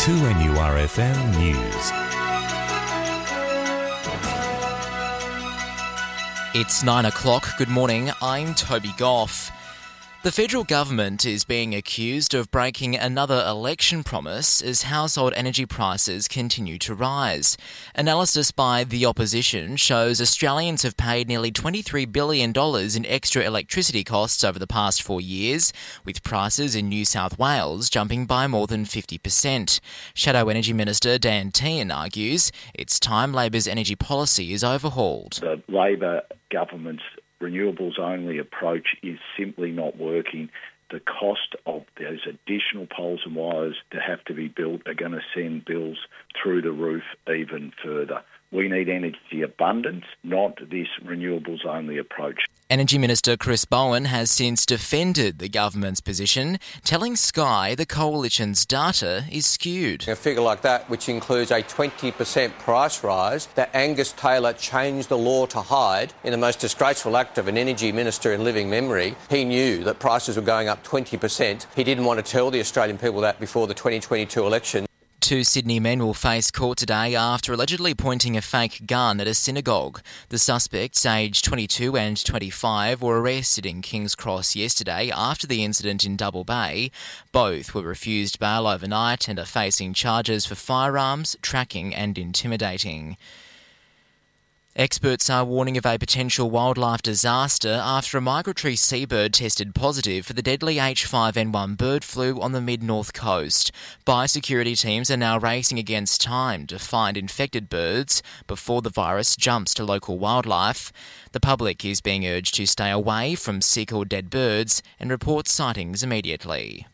2NURFM News. It's 9 o'clock. Good morning. I'm Toby Goff. The federal government is being accused of breaking another election promise as household energy prices continue to rise. Analysis by the opposition shows Australians have paid nearly $23 billion in extra electricity costs over the past 4 years, with prices in New South Wales jumping by more than 50%. Shadow Energy Minister Dan Tehan argues it's time Labor's energy policy is overhauled. The Labor government's renewables-only approach is simply not working. The cost of those additional poles and wires to have to be built are going to send bills through the roof even further. We need energy abundance, not this renewables-only approach. Energy Minister Chris Bowen has since defended the government's position, telling Sky the coalition's data is skewed. A figure like that, which includes a 20% price rise that Angus Taylor changed the law to hide in the most disgraceful act of an energy minister in living memory. He knew that prices were going up 20%. He didn't want to tell the Australian people that before the 2022 election. 2 Sydney men will face court today after allegedly pointing a fake gun at a synagogue. The suspects, aged 22 and 25, were arrested in King's Cross yesterday after the incident in Double Bay. Both were refused bail overnight and are facing charges for firearms, tracking and intimidating. Experts are warning of a potential wildlife disaster after a migratory seabird tested positive for the deadly H5N1 bird flu on the mid-north coast. Biosecurity teams are now racing against time to find infected birds before the virus jumps to local wildlife. The public is being urged to stay away from sick or dead birds and report sightings immediately.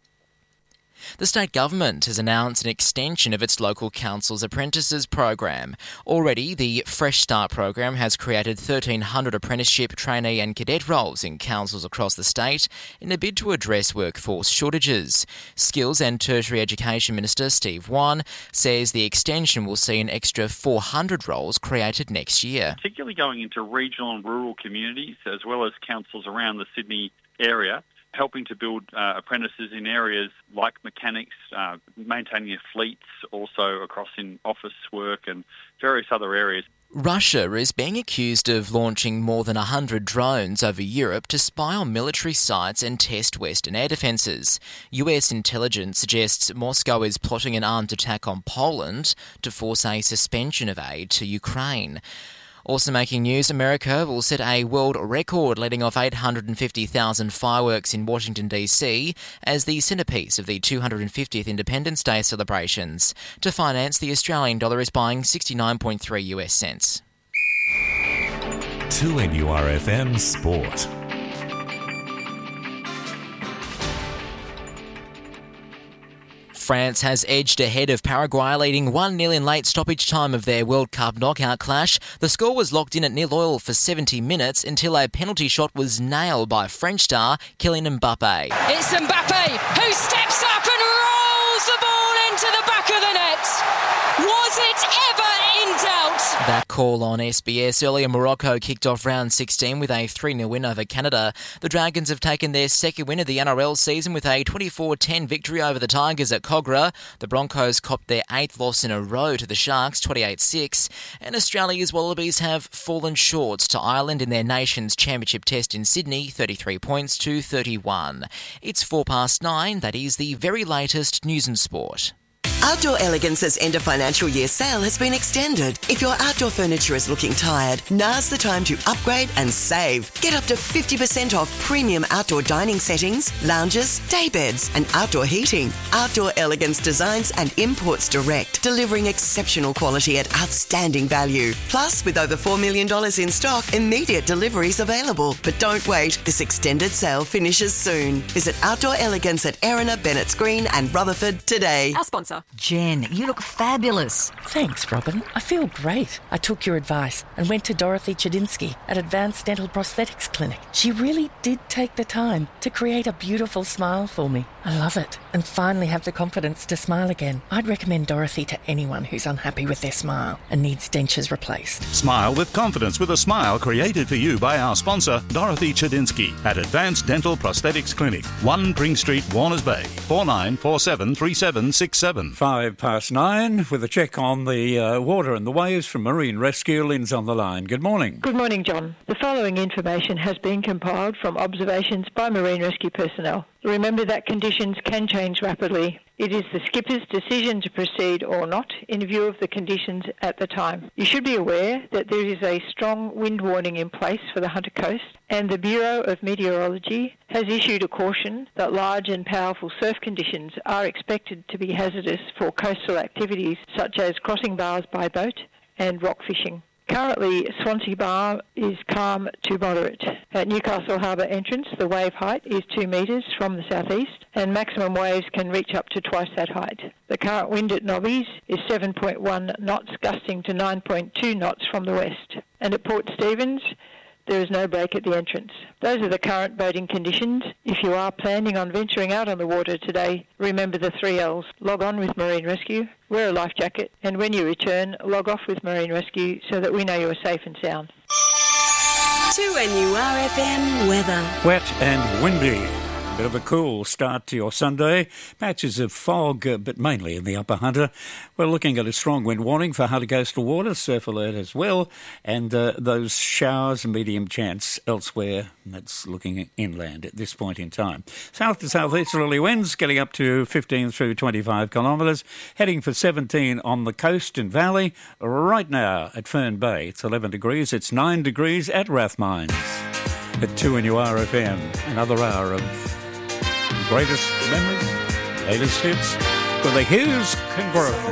The state government has announced an extension of its local council's apprentices program. Already, the Fresh Start program has created 1,300 apprenticeship, trainee and cadet roles in councils across the state in a bid to address workforce shortages. Skills and Tertiary Education Minister Steve Wan says the extension will see an extra 400 roles created next year. Particularly going into regional and rural communities as well as councils around the Sydney area, helping to build apprentices in areas like mechanics, maintaining their fleets, also across in office work and various other areas. Russia is being accused of launching more than 100 drones over Europe to spy on military sites and test Western air defences. US intelligence suggests Moscow is plotting an armed attack on Poland to force a suspension of aid to Ukraine. Also making news, America will set a world record letting off 850,000 fireworks in Washington DC as the centrepiece of the 250th Independence Day celebrations. To finance, the Australian dollar is buying 69.3 US cents. 2NURFM Sport. France has edged ahead of Paraguay, leading 1-0 in late stoppage time of their World Cup knockout clash. The score was locked in at 0-0 for 70 minutes until a penalty shot was nailed by French star Kylian Mbappe. It's Mbappe who steps up and rolls the ball into the back of the net. Was it ever in doubt? That call on SBS. Earlier, Morocco kicked off round 16 with a 3-0 win over Canada. The Dragons have taken their second win of the NRL season with a 24-10 victory over the Tigers at Kogarah. The Broncos copped their 8th loss in a row to the Sharks, 28-6. And Australia's Wallabies have fallen short to Ireland in their Nations Championship test in Sydney, 33 points to 31. It's 9:04. That is the very latest news and sport. Outdoor Elegance's end of financial year sale has been extended. If your outdoor furniture is looking tired, now's the time to upgrade and save. Get up to 50% off premium outdoor dining settings, lounges, day beds and outdoor heating. Outdoor Elegance designs and imports direct, delivering exceptional quality at outstanding value. Plus, with over $4 million in stock, immediate deliveries available. But don't wait, this extended sale finishes soon. Visit Outdoor Elegance at Erina, Bennett's Green and Rutherford today. Our sponsor. Jen, you look fabulous. Thanks, Robin. I feel great. I took your advice and went to Dorothy Chedinsky at Advanced Dental Prosthetics Clinic. She really did take the time to create a beautiful smile for me. I love it and finally have the confidence to smile again. I'd recommend Dorothy to anyone who's unhappy with their smile and needs dentures replaced. Smile with confidence with a smile created for you by our sponsor, Dorothy Chedinsky at Advanced Dental Prosthetics Clinic, 1 Pring Street, Warners Bay, 49473767. 9:05 with a check on the water and the waves from Marine Rescue. Lynn's on the line. Good morning. Good morning, John. The following information has been compiled from observations by Marine Rescue personnel. Remember that conditions can change rapidly. It is the skipper's decision to proceed or not in view of the conditions at the time. You should be aware that there is a strong wind warning in place for the Hunter Coast, and the Bureau of Meteorology has issued a caution that large and powerful surf conditions are expected to be hazardous for coastal activities such as crossing bars by boat and rock fishing. Currently, Swansea Bar is calm to moderate. At Newcastle Harbour entrance, the wave height is 2 metres from the southeast, and maximum waves can reach up to twice that height. The current wind at Nobbies is 7.1 knots, gusting to 9.2 knots from the west. And at Port Stephens, there is no break at the entrance. Those are the current boating conditions. If you are planning on venturing out on the water today, remember the 3 L's. Log on with Marine Rescue, wear a life jacket, and when you return, log off with Marine Rescue so that we know you are safe and sound. 2NURFM weather. Wet and windy. Bit of a cool start to your Sunday. Patches of fog, but mainly in the Upper Hunter. We're looking at a strong wind warning for Hunter coastal waters, surf alert as well, and those showers, medium chance elsewhere. That's looking inland at this point in time. South to southeasterly winds getting up to 15 through 25 kilometres, heading for 17 on the coast and valley. Right now at Fern Bay, it's 11 degrees. It's 9 degrees at Rathmines. At 2NURFM, another hour of greatest memories, latest hits with the Hughes Congruence.